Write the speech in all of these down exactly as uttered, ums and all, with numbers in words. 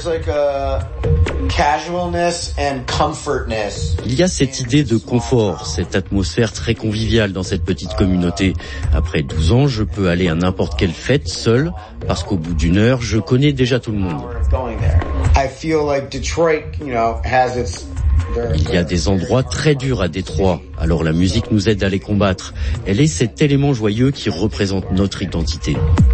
Il y a cette idée de confort, cette atmosphère très conviviale dans cette petite communauté. Après douze ans, je peux aller à n'importe quelle fête seul, parce qu'au bout d'une heure, je connais déjà tout le monde. Il y a des endroits très durs à Détroit, alors la musique nous aide à les combattre. Elle est cet élément joyeux qui représente notre identité.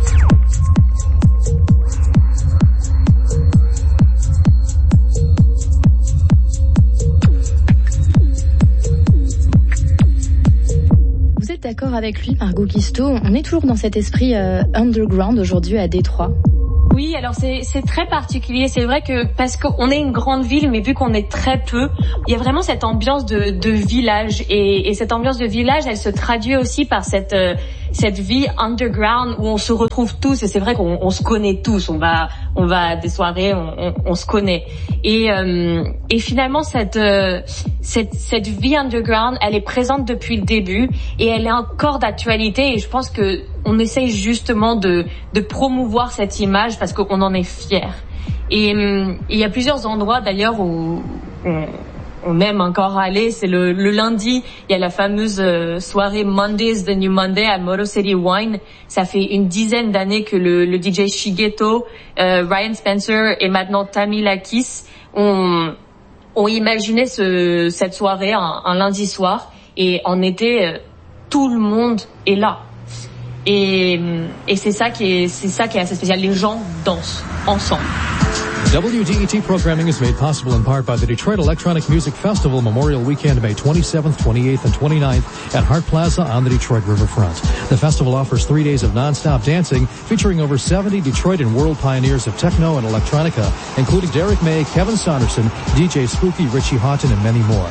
Vous êtes d'accord avec lui, Margot Guisto? On est toujours dans cet esprit euh, underground aujourd'hui à Détroit. Oui, alors c'est c'est très particulier. C'est vrai que parce qu'on est une grande ville, mais vu qu'on est très peu, il y a vraiment cette ambiance de de village et, et cette ambiance de village, elle se traduit aussi par cette euh, cette vie underground où on se retrouve tous. Et c'est vrai qu'on on se connaît tous. On va on va à des soirées, on, on, on se connaît. Et euh, et finalement cette euh, cette cette vie underground, elle est présente depuis le début et elle est encore d'actualité. Et je pense que on essaye justement de de promouvoir cette image parce qu'on en est fiers. Et il y a plusieurs endroits d'ailleurs où on, on aime encore aller. C'est le, le lundi, il y a la fameuse euh, soirée Mondays the New Monday à Motor City Wine. Ça fait une dizaine d'années que le, le D J Shigeto, euh, Ryan Spencer et maintenant Tammy Lakis ont, ont imaginé ce, cette soirée un, un lundi soir. Et en été, euh, tout le monde est là. Et, et c'est ça qui est, c'est ça qui est assez spécial. Les gens dansent ensemble. W D E T programming is made possible in part by the Detroit Electronic Music Festival Memorial Weekend, May twenty-seventh, twenty-eighth, and twenty-ninth at Hart Plaza on the Detroit Riverfront. The festival offers three days of non-stop dancing featuring over seventy Detroit and world pioneers of techno and electronica, including Derek May, Kevin Saunderson, D J Spooky, Richie Houghton, and many more.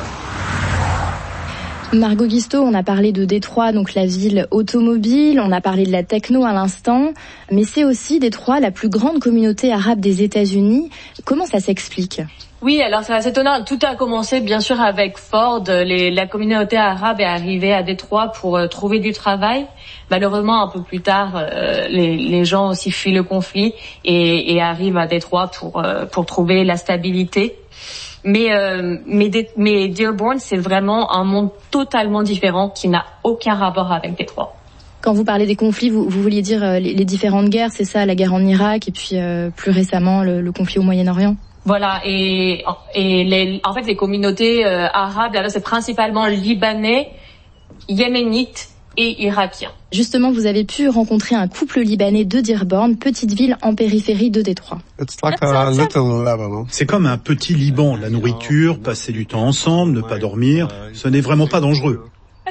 Margot Guisto, on a parlé de Détroit, donc la ville automobile, on a parlé de la techno à l'instant, mais c'est aussi Détroit la plus grande communauté arabe des États-Unis. Comment ça s'explique ? Oui, alors c'est assez étonnant. Tout a commencé bien sûr avec Ford. Les, la communauté arabe est arrivée à Détroit pour euh, trouver du travail. Malheureusement, un peu plus tard, euh, les, les gens aussi fuient le conflit et, et arrivent à Détroit pour euh, pour trouver la stabilité. Mais, euh, mais, mais Dearborn, c'est vraiment un monde totalement différent qui n'a aucun rapport avec Détroit. Quand vous parlez des conflits, vous, vous vouliez dire euh, les, les différentes guerres, c'est ça, la guerre en Irak et puis euh, plus récemment le, le conflit au Moyen-Orient? Voilà, et, et les, en fait les communautés euh, arabes, là, c'est principalement libanais, yéménites et irakiens. Justement, vous avez pu rencontrer un couple libanais de Dearborn, petite ville en périphérie de Détroit. C'est comme un petit Liban, la nourriture, passer du temps ensemble, ne pas dormir, ce n'est vraiment pas dangereux.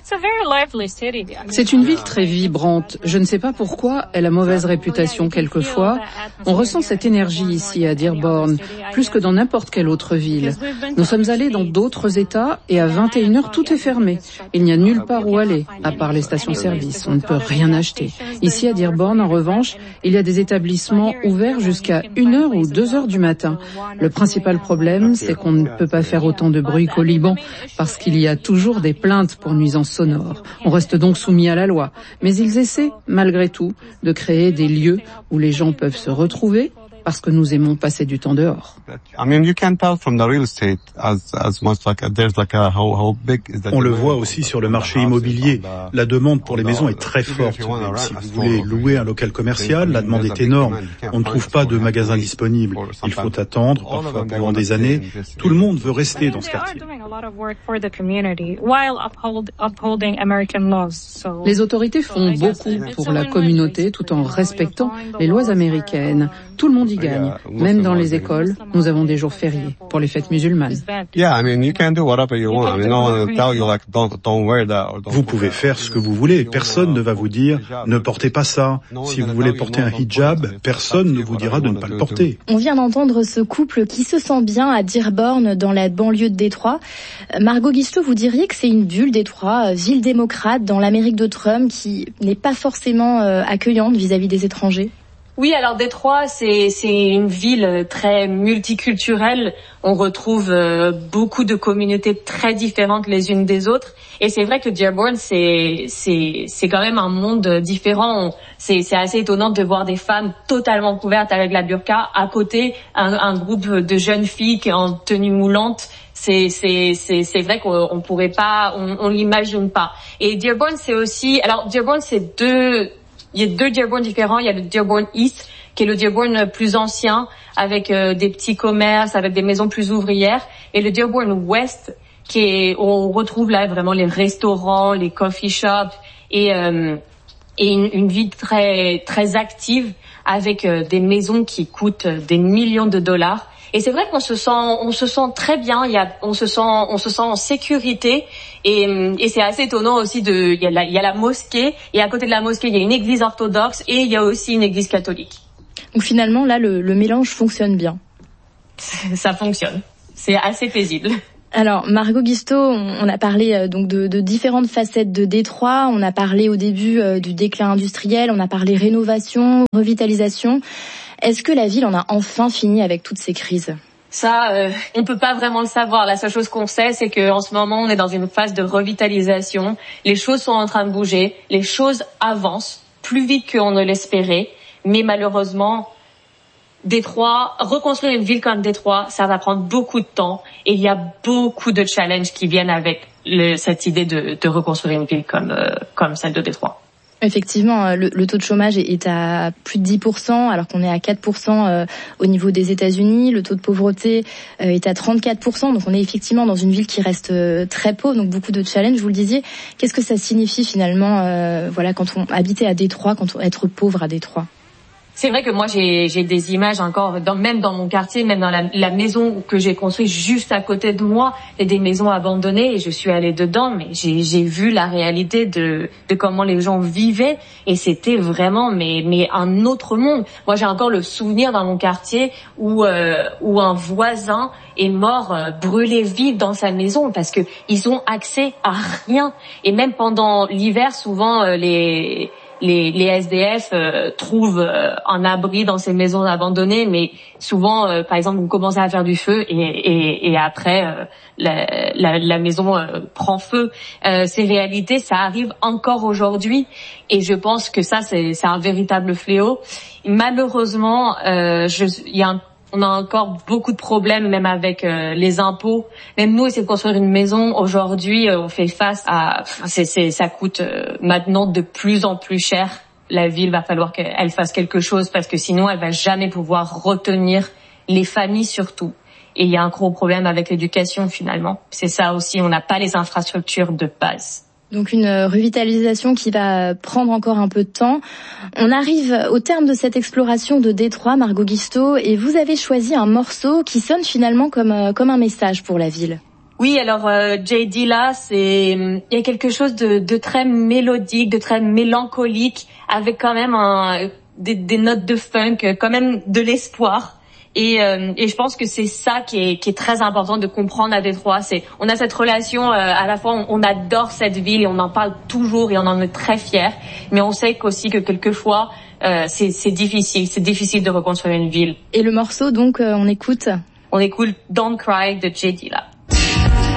C'est une ville très vibrante. Je ne sais pas pourquoi, elle a mauvaise réputation quelquefois. On ressent cette énergie ici à Dearborn, plus que dans n'importe quelle autre ville. Nous sommes allés dans d'autres États et à vingt et une heures, tout est fermé. Il n'y a nulle part où aller, à part les stations-service. On ne peut rien acheter. Ici à Dearborn, en revanche, il y a des établissements ouverts jusqu'à une heure ou deux heures du matin. Le principal problème, c'est qu'on ne peut pas faire autant de bruit qu'au Liban, parce qu'il y a toujours des plaintes pour nuisances sonores. On reste donc soumis à la loi. Mais ils essaient, malgré tout, de créer des lieux où les gens peuvent se retrouver parce que nous aimons passer du temps dehors. On le voit aussi sur le marché immobilier. La demande pour les maisons est très forte. Si vous voulez louer un local commercial, la demande est énorme. On ne trouve pas de magasins disponibles. Il faut attendre, parfois pendant des années. Tout le monde veut rester dans ce quartier. Les autorités font beaucoup pour la communauté tout en respectant les lois américaines. Tout le monde y gagne. Même dans les écoles, nous avons des jours fériés pour les fêtes musulmanes. Vous pouvez faire ce que vous voulez. Personne ne va vous dire « ne portez pas ça ». Si vous voulez porter un hijab, personne ne vous dira de ne pas le porter. On vient d'entendre ce couple qui se sent bien à Dearborn, dans la banlieue de Détroit. Margot Guisto, vous diriez que c'est une bulle, Détroit, ville démocrate dans l'Amérique de Trump qui n'est pas forcément accueillante vis-à-vis des étrangers? Oui, alors Détroit, c'est c'est une ville très multiculturelle. On retrouve euh, beaucoup de communautés très différentes les unes des autres. Et c'est vrai que Dearborn, c'est c'est c'est quand même un monde différent. On, c'est c'est assez étonnant de voir des femmes totalement couvertes avec la burqa. À côté, un, un groupe de jeunes filles qui est en tenue moulante. C'est c'est c'est c'est vrai qu'on on pourrait pas, on, on l'imagine pas. Et Dearborn, c'est aussi, alors Dearborn, c'est deux. Il y a deux Dearborn différents. Il y a le Dearborn East, qui est le Dearborn plus ancien, avec euh, des petits commerces, avec des maisons plus ouvrières. Et le Dearborn West, qui est, on retrouve là vraiment les restaurants, les coffee shops, et, euh, et une, une vie très, très active, avec euh, des maisons qui coûtent des millions de dollars. Et c'est vrai qu'on se sent, on se sent très bien. Il y a, on se sent, on se sent en sécurité. Et, et c'est assez étonnant aussi de, il y a la, il y a la mosquée. Et à côté de la mosquée, il y a une église orthodoxe et il y a aussi une église catholique. Donc finalement, là, le, le mélange fonctionne bien. Ça fonctionne. C'est assez paisible. Alors, Margot Guisto, on a parlé euh, donc de, de différentes facettes de Détroit. On a parlé au début euh, du déclin industriel. On a parlé rénovation, revitalisation. Est-ce que la ville en a enfin fini avec toutes ces crises ? Ça, euh, on peut pas vraiment le savoir. La seule chose qu'on sait, c'est qu'en ce moment, on est dans une phase de revitalisation. Les choses sont en train de bouger. Les choses avancent plus vite qu'on ne l'espérait. Mais malheureusement, Détroit, reconstruire une ville comme Détroit, ça va prendre beaucoup de temps. Et il y a beaucoup de challenges qui viennent avec le, cette idée de, de reconstruire une ville comme, euh, comme celle de Détroit. Effectivement, le, le taux de chômage est à plus de dix pour cent, alors qu'on est à quatre pour cent au niveau des États-Unis. Le taux de pauvreté est à trente-quatre pour cent, donc on est effectivement dans une ville qui reste très pauvre, donc beaucoup de challenges. Vous le disiez, qu'est-ce que ça signifie finalement, euh, voilà, quand on habitait à Détroit, quand on être pauvre à Détroit ? C'est vrai que moi j'ai j'ai des images encore, dans, même dans mon quartier, même dans la, la maison que j'ai construite juste à côté de moi, il y a des maisons abandonnées et je suis allée dedans, mais j'ai j'ai vu la réalité de de comment les gens vivaient et c'était vraiment mais mais un autre monde. Moi j'ai encore le souvenir dans mon quartier où euh, où un voisin est mort euh, brûlé vif dans sa maison parce que ils ont accès à rien et même pendant l'hiver souvent euh, les Les, les S D F euh, trouvent euh, un abri dans ces maisons abandonnées, mais souvent, euh, par exemple, on commence à faire du feu et, et, et après, euh, la, la, la maison euh, prend feu. Euh, ces réalités, ça arrive encore aujourd'hui, et je pense que ça, c'est, c'est un véritable fléau. Malheureusement, euh, je, il y a un On a encore beaucoup de problèmes, même avec euh, les impôts. Même nous, essayer de construire une maison, aujourd'hui, euh, on fait face à... C'est, c'est, ça coûte euh, maintenant de plus en plus cher. La ville va falloir qu'elle fasse quelque chose parce que sinon, elle va jamais pouvoir retenir les familles surtout. Et il y a un gros problème avec l'éducation, finalement. C'est ça aussi, on n'a pas les infrastructures de base. Donc une revitalisation qui va prendre encore un peu de temps. On arrive au terme de cette exploration de Détroit, Margot Guisto, et vous avez choisi un morceau qui sonne finalement comme comme un message pour la ville. Oui, alors euh, J D là, c'est il y a quelque chose de, de très mélodique, de très mélancolique, avec quand même un, des, des notes de funk, quand même de l'espoir. Et, euh, et je pense que c'est ça qui est, qui est très important de comprendre à Détroit. C'est, on a cette relation, euh, à la fois on, on adore cette ville et on en parle toujours et on en est très fiers, mais on sait qu'aussi que quelquefois euh, c'est, c'est difficile, c'est difficile de reconstruire une ville. Et le morceau donc, euh, on écoute On écoute Don't Cry de J D là.